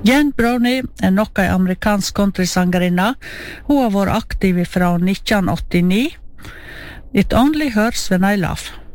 Jen Brownie nok ei amerikansk countrysangerinne. Hun har vært aktiv fra 1989. It only hurts when I laugh.